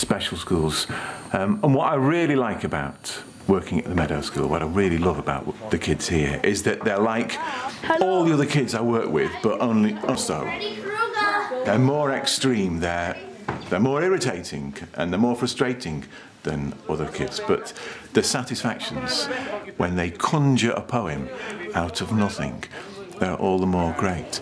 special schools. And what I really like about working at the Meadow School, what I really love about the kids here, is that they're like all the other kids I work with, but only so. They're more extreme, they're more irritating, and they're more frustrating than other kids, but the satisfactions when they conjure a poem out of nothing, they're all the more great.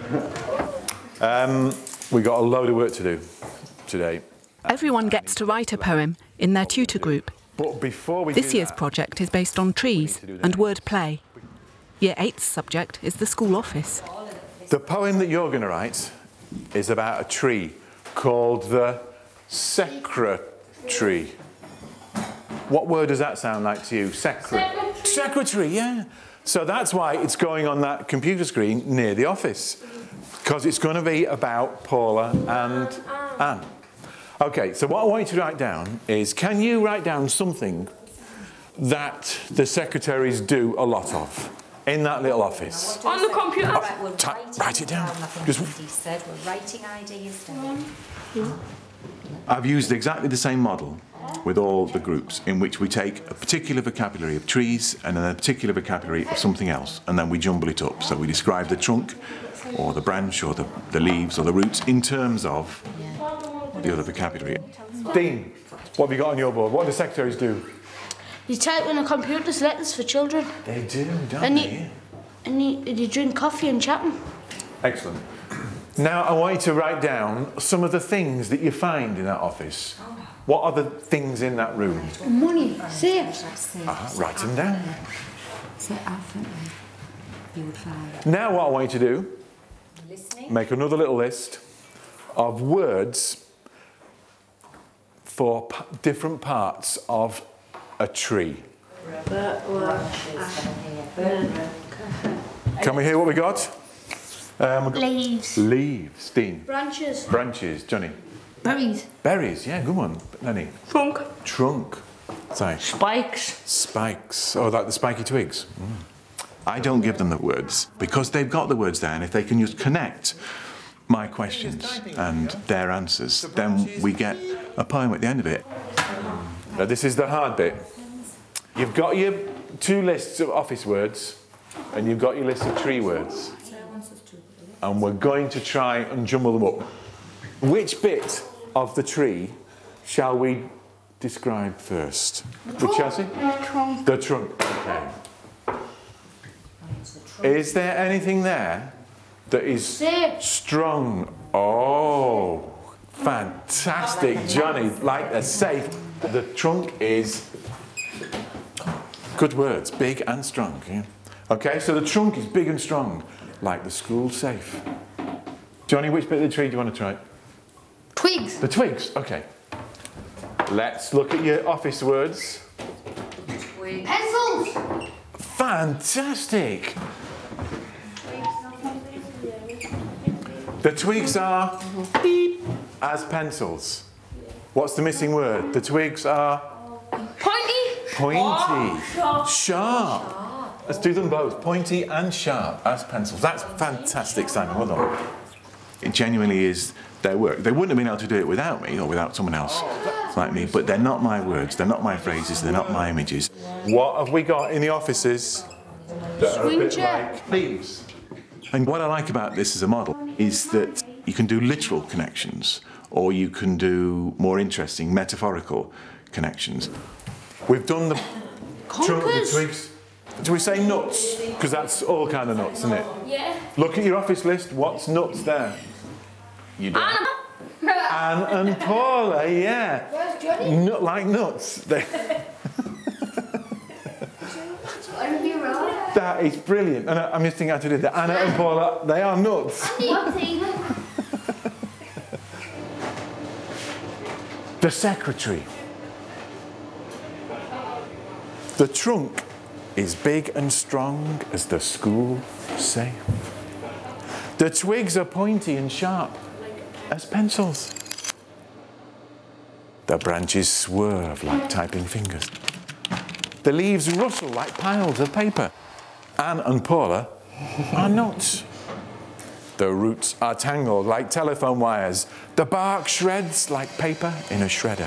We've got a load of work to do today. Everyone gets to write a poem in their tutor group. But before we This year's project is based on trees and word play. Year 8's subject is the school office. The poem that you're going to write is about a tree called the secretary. What word does that sound like to you? Secretary, yeah. So that's why it's going on that computer screen near the office, because it's going to be about Paula and Anne. Okay, so what I want you to write down is, can you write down something that the secretaries do a lot of in that little office? On the computer? Write it down. He said we're writing ideas down. I've used exactly the same model with all the groups, in which we take a particular vocabulary of trees and then a particular vocabulary of something else, and then we jumble it up. So we describe the trunk or the branch or the leaves or the roots in terms of the other vocabulary. Dean, what have you got on your board? What do secretaries do? You type in a computer's letters for children. They do, don't they? And you drink coffee and chatting. Excellent. Now I want you to write down some of the things that you find in that office. What are the things in that room? Money, safes. Write them down. You would find. Now what I want you to do, make another little list of words for different parts of a tree. Can we hear what we got? Leaves. Leaves. Dean. Branches. Branches. Johnny. Berries. Berries. Yeah, good one. Lenny. Trunk. Trunk. Sorry. Spikes. Spikes. Oh, like the spiky twigs. I don't give them the words, because they've got the words there, and if they can just connect my questions and their answers, then we get a poem at the end of it. Now, this is the hard bit. You've got your 2 lists of office words, and you've got your list of tree words. And we're going to try and jumble them up. Which bit of the tree shall we describe first? With Chelsea? The trunk. The trunk. Okay. Is there anything there that is strong? Oh, fantastic, Johnny, like a safe. The trunk is, good words, big and strong. Yeah? Okay, so the trunk is big and strong, like the school safe. Johnny, which bit of the tree do you want to try? Twigs. The twigs, okay. Let's look at your office words. Pencils. Fantastic. The twigs are beep as pencils. What's the missing word? The twigs are Pointy. pointy. Sharp. Let's do them both. Pointy and sharp as pencils. That's fantastic, Simon. Well done. It genuinely is their work. They wouldn't have been able to do it without me or without someone else like me, but they're not my words, they're not my phrases, they're not my images. What have we got in the offices that are a bit like leaves? And what I like about this as a model is that you can do literal connections, or you can do more interesting metaphorical connections. We've done the trunk, the Conkers. twigs. Do we say nuts? Because that's all kind of nuts, isn't it? Yeah. Look at your office list. What's nuts there? You don't. Anne and Paula, yeah. Where's Johnny? Like nuts. Right. That is brilliant. And I'm just thinking how to do that. Anna and Paula, they are nuts. The secretary. The trunk is big and strong as the school safe. The twigs are pointy and sharp as pencils. The branches swerve like typing fingers. The leaves rustle like piles of paper. Anne and Paula are nuts. The roots are tangled like telephone wires. The bark shreds like paper in a shredder.